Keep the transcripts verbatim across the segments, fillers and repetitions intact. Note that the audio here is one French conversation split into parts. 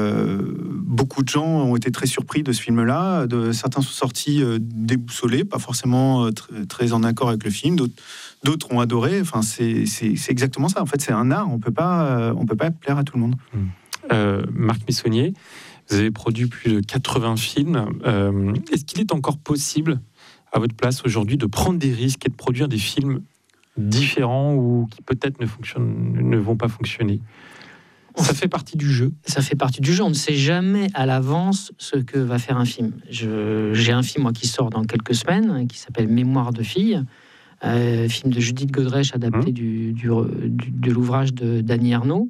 euh, beaucoup de gens ont été très surpris de ce film-là. De, certains sont sortis euh, déboussolés, pas forcément euh, tr- très en accord avec le film. D'autres, d'autres ont adoré. Enfin, c'est, c'est, c'est exactement ça. En fait, c'est un art. On peut pas, euh, on peut pas plaire à tout le monde. Mmh. Euh, Marc Messonnier, vous avez produit plus de quatre-vingts films. Euh, est-ce qu'il est encore possible, à votre place aujourd'hui, de prendre des risques et de produire des films différents ou qui peut-être ne fonctionnent, ne vont pas fonctionner? Ça fait partie du jeu. Ça fait partie du jeu. On ne sait jamais à l'avance ce que va faire un film. Je, j'ai un film moi, qui sort dans quelques semaines, qui s'appelle Mémoire de fille, euh, film de Judith Godrèche, adapté mmh. du, du, du, de l'ouvrage de d'Annie Ernaux,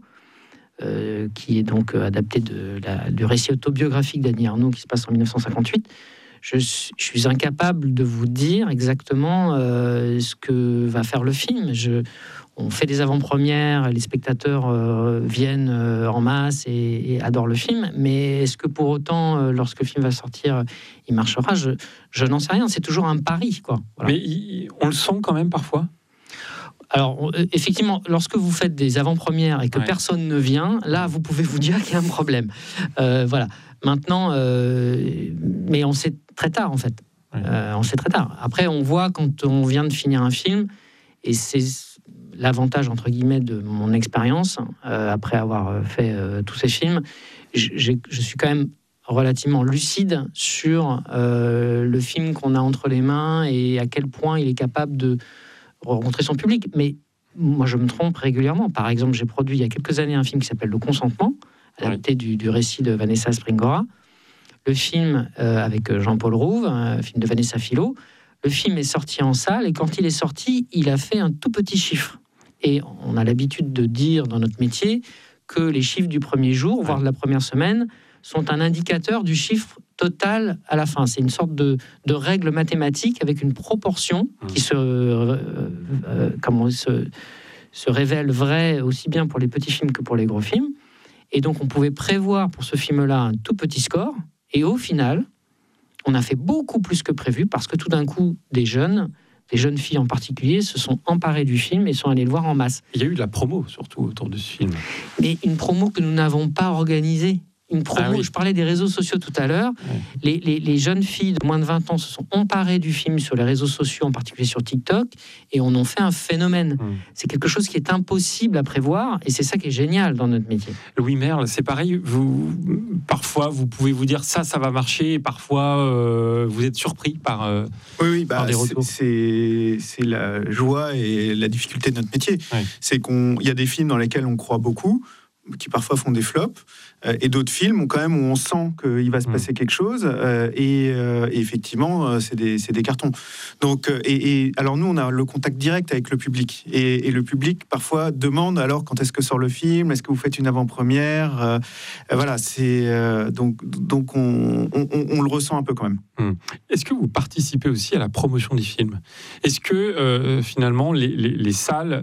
euh, qui est donc adapté de la, du récit autobiographique d'Annie Ernaux qui se passe en dix-neuf cent cinquante-huit. Je, je suis incapable de vous dire exactement euh, ce que va faire le film. Je, on fait des avant-premières, les spectateurs euh, viennent euh, en masse et, et adorent le film, mais est-ce que pour autant, euh, lorsque le film va sortir, il marchera? Je, je n'en sais rien, c'est toujours un pari, quoi. Voilà. Mais il, on le sent quand même parfois. Alors, on, effectivement, lorsque vous faites des avant-premières et que ouais. personne ne vient, là, vous pouvez vous dire qu'il y a un problème. Euh, voilà. Maintenant, euh, mais on sait très tard, en fait. Ouais. Euh, on sait très tard. Après, on voit quand on vient de finir un film, et c'est l'avantage, entre guillemets, de mon expérience, euh, après avoir fait euh, tous ces films, j'ai, je suis quand même relativement lucide sur euh, le film qu'on a entre les mains et à quel point il est capable de rencontrer son public. Mais moi, je me trompe régulièrement. Par exemple, j'ai produit il y a quelques années un film qui s'appelle Le Consentement, adapté oui. du, du récit de Vanessa Springora. Le film euh, avec Jean-Paul Rouve, un film de Vanessa Philo. Le film est sorti en salle et quand il est sorti, il a fait un tout petit chiffre. Et on a l'habitude de dire dans notre métier que les chiffres du premier jour, voire de la première semaine, sont un indicateur du chiffre total à la fin. C'est une sorte de, de règle mathématique avec une proportion qui se, euh, euh, comment, se, se révèle vraie aussi bien pour les petits films que pour les gros films. Et donc on pouvait prévoir pour ce film-là un tout petit score. Et au final, on a fait beaucoup plus que prévu parce que tout d'un coup, des jeunes, des jeunes filles en particulier, se sont emparées du film et sont allées le voir en masse. Il y a eu de la promo surtout autour de ce film. Mais une promo que nous n'avons pas organisée. Une promo, ah oui. Je parlais des réseaux sociaux tout à l'heure. Ouais. Les, les, les jeunes filles de moins de vingt ans se sont emparées du film sur les réseaux sociaux, en particulier sur TikTok, et en ont fait un phénomène. Mmh. C'est quelque chose qui est impossible à prévoir, et c'est ça qui est génial dans notre métier. Louis Merle, c'est pareil. Vous, parfois, vous pouvez vous dire ça, ça va marcher, et parfois, euh, vous êtes surpris par, euh, oui, oui, bah, par des retours. C'est, c'est la joie et la difficulté de notre métier. Ouais. C'est qu'il y a des films dans lesquels on croit beaucoup, qui parfois font des flops, euh, et d'autres films où quand même où on sent qu'il va se passer mmh. quelque chose, euh, et, euh, et effectivement euh, c'est des c'est des cartons. Donc euh, et, et alors nous on a le contact direct avec le public, et, et le public parfois demande alors quand est-ce que sort le film, est-ce que vous faites une avant-première, euh, euh, voilà c'est euh, donc donc on, on, on le ressent un peu quand même. Mmh. Est-ce que vous participez aussi à la promotion des films? Est-ce que euh, finalement les, les, les salles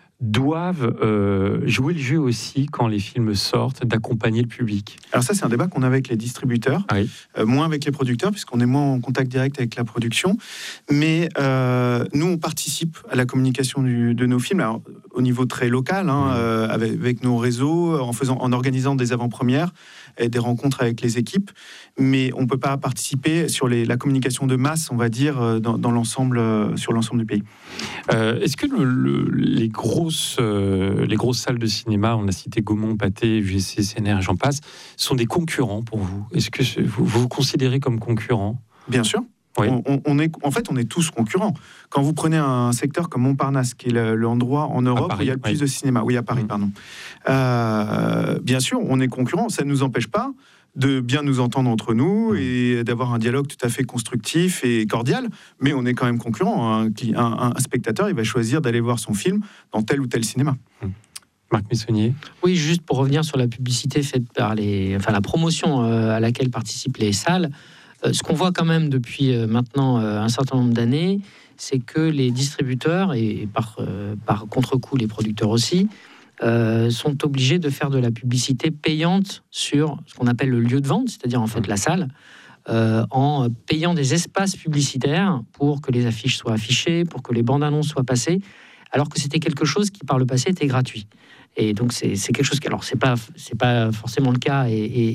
doivent euh, jouer le jeu aussi quand les films sortent, d'accompagner le public? Alors ça, c'est un débat qu'on a avec les distributeurs, oui. euh, moins avec les producteurs, puisqu'on est moins en contact direct avec la production. Mais euh, nous, on participe à la communication du, de nos films, alors, au niveau très local, hein, mmh. euh, avec, avec nos réseaux, en, faisant, en organisant des avant-premières et des rencontres avec les équipes. Mais on ne peut pas participer sur les, la communication de masse, on va dire, dans, dans l'ensemble, sur l'ensemble du pays. Euh, est-ce que le, le, les gros Euh, les grosses salles de cinéma, on a cité Gaumont, Pathé, U G C, C N R et j'en passe, sont des concurrents pour vous? Est-ce que vous vous, vous considérez comme concurrent? Bien sûr. Oui. On, on, on est, en fait, on est tous concurrents. Quand vous prenez un secteur comme Montparnasse, qui est le, l'endroit en Europe Paris, où il y a le plus oui. de cinéma, oui, à Paris, mmh. pardon. Euh, bien sûr, on est concurrents. Ça ne nous empêche pas de bien nous entendre entre nous et d'avoir un dialogue tout à fait constructif et cordial, mais on est quand même concurrents. Un, un, un spectateur, il va choisir d'aller voir son film dans tel ou tel cinéma. Marc Messonnier. Oui, juste pour revenir sur la publicité faite par les... Enfin, la promotion euh, à laquelle participent les salles, euh, ce qu'on voit quand même depuis euh, maintenant euh, un certain nombre d'années, c'est que les distributeurs, et par, euh, par contre-coup les producteurs aussi, Euh, sont obligés de faire de la publicité payante sur ce qu'on appelle le lieu de vente, c'est-à-dire en fait la salle, euh, en payant des espaces publicitaires pour que les affiches soient affichées, pour que les bandes annonces soient passées, alors que c'était quelque chose qui par le passé était gratuit. Et donc c'est, c'est quelque chose qui, alors c'est pas c'est pas forcément le cas, et, et,